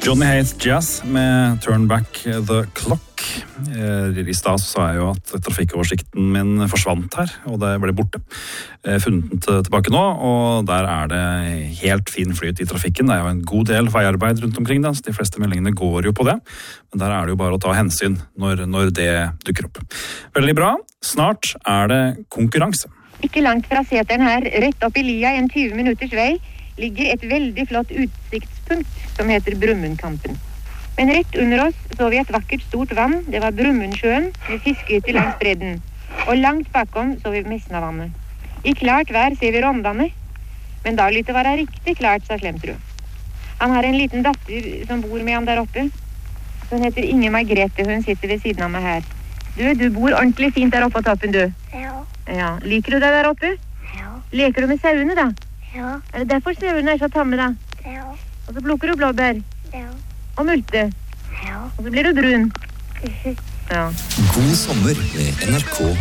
Johnny Hates Jazz med Turn Back the Clock. I stad så sa jeg jo at trafikkoversikten min forsvant her, og det ble borte. Funnet den tilbake nå, og der er det helt fin flyt i trafikken. Det er jo en god del veiarbeid rundt omkring, så de fleste meldingene går jo på det. Men der er det jo bare å ta hensyn når det dukker opp. Veldig bra. Snart er det konkurranse. Ikke langt fra seteren her, rett opp i lia en 20 minutters vei, ligger et veldig flott utsiktspunkt som heter Brumundskampen. Men rett under oss så vi et vakkert stort vann, det var Brumundsjøen med fiskehytter langs bredden. Og langt bakom så vi Mesnavannet. I klart vær ser vi Rondane, men da lytte være riktig klart, sa Slemtrud. Han har en liten datter som bor med ham der oppe. Hun heter Inge Margrethe, hun sitter ved siden av meg her. Du bor ordentlig fint der oppe på toppen, du. Ja. Liker du deg der oppe? Ja. Leker du med sauene da? Ja. Er det derfor sauene er så tamme da? Ja. Og så plukker du blåbær? Ja. Og multe? Ja. Og så blir du brun? Ja. God sommer med NRK